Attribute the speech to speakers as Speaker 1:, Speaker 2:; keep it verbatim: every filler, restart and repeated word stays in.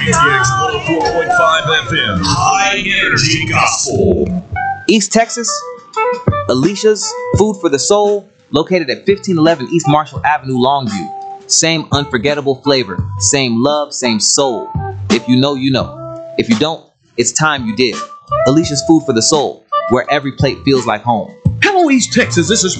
Speaker 1: K T X one oh four point five F M, High Energy Gospel.
Speaker 2: East Texas, Alicia's Food for the Soul, located at fifteen eleven East Marshall Avenue, Longview. Same unforgettable flavor, same love, same soul. If you know, you know. If you don't, it's time you did. Alicia's Food for the Soul, where every plate feels like home.
Speaker 1: Hello, East Texas. This is